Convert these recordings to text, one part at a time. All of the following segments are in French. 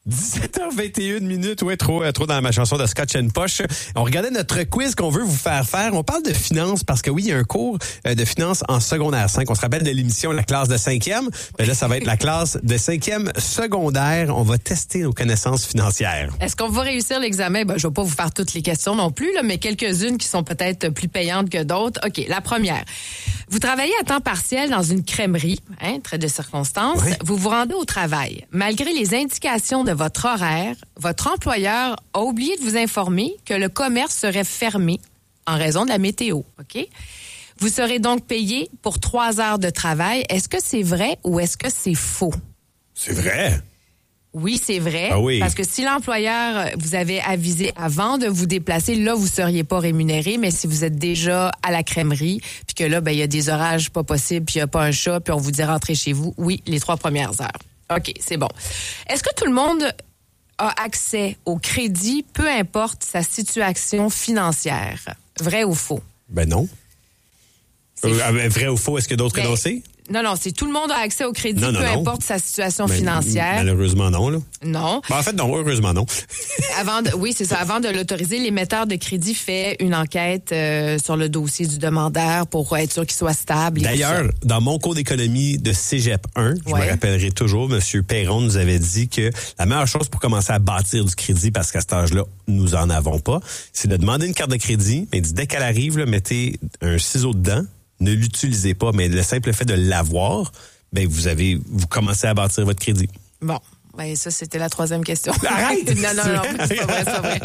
17h21, ouais, trop dans ma chanson de Scotch and Posh. On regardait notre quiz qu'on veut vous faire faire. On parle de finances parce que oui, il y a un cours de finances en secondaire 5. On se rappelle de l'émission La classe de 5e. Ben là, ça va être la classe de 5e secondaire. On va tester nos connaissances financières. Est-ce qu'on va réussir l'examen? Ben, je vais pas vous faire toutes les questions non plus, là, mais quelques-unes qui sont peut-être plus payantes que d'autres. OK, la première. Vous travaillez à temps partiel dans une crèmerie, trait de circonstance. Oui. Vous vous rendez au travail. Malgré les indications de votre horaire, votre employeur a oublié de vous informer que le commerce serait fermé en raison de la météo. OK? Vous serez donc payé pour 3 heures de travail. Est-ce que c'est vrai ou est-ce que c'est faux? C'est vrai. Oui, c'est vrai. Ah oui. Parce que si l'employeur vous avait avisé avant de vous déplacer, là, vous seriez pas rémunéré. Mais si vous êtes déjà à la crèmerie, puis que là, ben, il y a des orages pas possibles, puis il n'y a pas un chat, puis on vous dit rentrer chez vous, oui, les 3 premières heures. OK, c'est bon. Est-ce que tout le monde a accès au crédit, peu importe sa situation financière? Vrai ou faux? Ben non. Vrai ou faux, est-ce que d'autres énoncés? Non, c'est tout le monde a accès au crédit, Non, importe sa situation financière. Malheureusement, non, là. Non. Ben, en fait, non, heureusement, non. Oui, c'est ça. Avant de l'autoriser, l'émetteur de crédit fait une enquête sur le dossier du demandeur pour être sûr qu'il soit stable. D'ailleurs, dans mon cours d'économie de Cégep 1, je me rappellerai toujours, M. Perron nous avait dit que la meilleure chose pour commencer à bâtir du crédit, parce qu'à cet âge-là, nous en avons pas, c'est de demander une carte de crédit, mais dès qu'elle arrive, là, mettez un ciseau dedans. Ne l'utilisez pas, mais le simple fait de l'avoir, ben vous commencez à bâtir votre crédit. Bon, ben ça c'était la 3e question. Arrête! non, c'est pas vrai.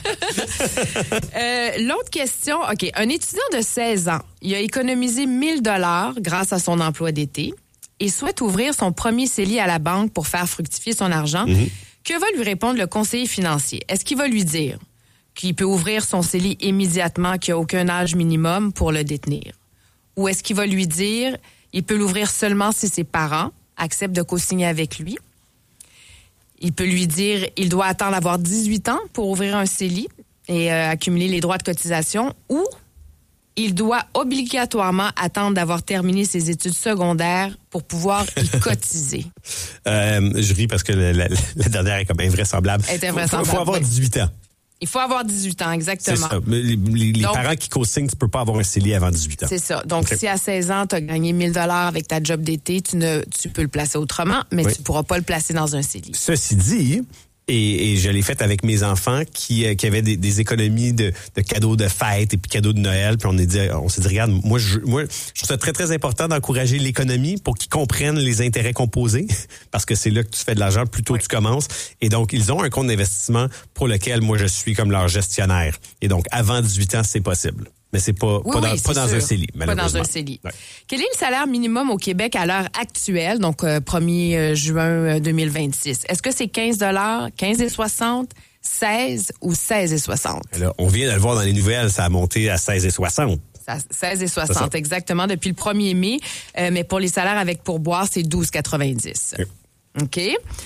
L'autre question, OK, un étudiant de 16 ans, il a économisé 1 000 $ grâce à son emploi d'été et souhaite ouvrir son premier CELI à la banque pour faire fructifier son argent. Mm-hmm. Que va lui répondre le conseiller financier? Est-ce qu'il va lui dire qu'il peut ouvrir son CELI immédiatement, qu'il n'y a aucun âge minimum pour le détenir? Ou est-ce qu'il va lui dire il peut l'ouvrir seulement si ses parents acceptent de co-signer avec lui? Il peut lui dire il doit attendre d'avoir 18 ans pour ouvrir un CELI et accumuler les droits de cotisation, ou il doit obligatoirement attendre d'avoir terminé ses études secondaires pour pouvoir y cotiser. Je ris parce que la dernière est comme invraisemblable. Il faut avoir 18 ans. Il faut avoir 18 ans, exactement. C'est ça. Les parents qui co-signent, tu peux pas avoir un CELI avant 18 ans. C'est ça. Donc, si à 16 ans, tu as gagné 1 000 $ avec ta job d'été, tu peux le placer autrement, mais tu pourras pas le placer dans un CELI. Ceci dit, et je l'ai fait avec mes enfants qui avaient des économies de cadeaux de fête et puis cadeaux de Noël, puis on s'est dit regarde, moi je trouve ça très très important d'encourager l'économie pour qu'ils comprennent les intérêts composés, parce que c'est là que tu fais de l'argent plus tôt tu commences, et donc ils ont un compte d'investissement pour lequel moi je suis comme leur gestionnaire, et donc avant 18 ans c'est possible. Mais c'est pas dans un CELI, malheureusement. Pas dans un CELI. Ouais. Quel est le salaire minimum au Québec à l'heure actuelle, donc 1er juin 2026? Est-ce que c'est 15 $, 15,60 $, 16 ou 16,60 $? Là, on vient de le voir dans les nouvelles, ça a monté à 16,60 $. 16,60 exactement, depuis le 1er mai. Mais pour les salaires avec pourboire, c'est 12,90 $. OK.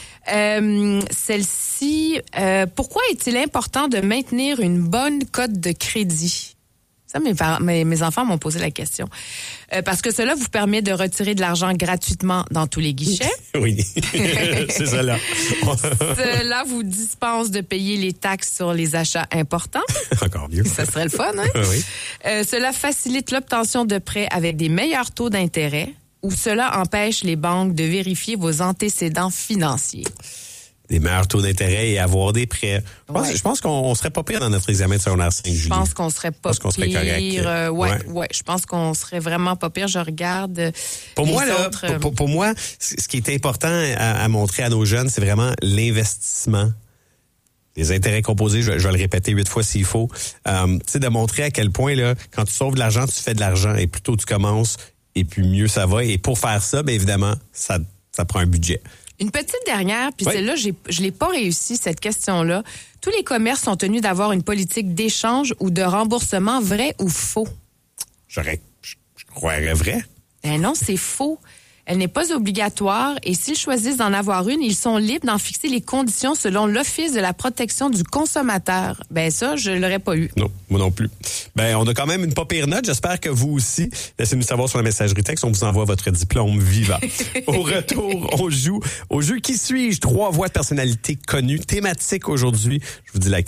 Celle-ci, pourquoi est-il important de maintenir une bonne cote de crédit? Ça, mes enfants m'ont posé la question. Parce que cela vous permet de retirer de l'argent gratuitement dans tous les guichets. Oui, c'est ça là. Cela vous dispense de payer les taxes sur les achats importants. Encore mieux. Ça serait le fun, hein? Oui. Cela facilite l'obtention de prêts avec des meilleurs taux d'intérêt, ou cela empêche les banques de vérifier vos antécédents financiers. Des meilleurs taux d'intérêt et avoir des prêts. Je pense qu'on serait pas pire dans notre examen de secondaire 5, Julie. Je pense qu'on serait pas pire. Je pense qu'on serait correct. Ouais. Je pense qu'on serait vraiment pas pire. Je regarde pour moi, ce qui est important à montrer à nos jeunes, c'est vraiment l'investissement. Les intérêts composés, je vais le répéter 8 fois s'il faut. Tu sais, de montrer à quel point, là, quand tu sauves de l'argent, tu fais de l'argent. Et plus tôt tu commences, et plus mieux ça va. Et pour faire ça, bien évidemment, ça prend un budget. Une petite dernière, puis celle-là, je l'ai pas réussi, cette question-là. Tous les commerces sont tenus d'avoir une politique d'échange ou de remboursement, vrai ou faux? Je croirais vrai. Non, c'est faux. Elle n'est pas obligatoire et s'ils choisissent d'en avoir une, ils sont libres d'en fixer les conditions selon l'Office de la protection du consommateur. Ben ça, je l'aurais pas eu. Non, moi non plus. Ben, on a quand même une pas pire note. J'espère que vous aussi. Laissez-nous savoir sur la messagerie texte. On vous envoie votre diplôme vivant. Au retour, on joue au jeu Qui suis-je? 3 voix de personnalité connues. Thématique aujourd'hui. Je vous dis laquelle.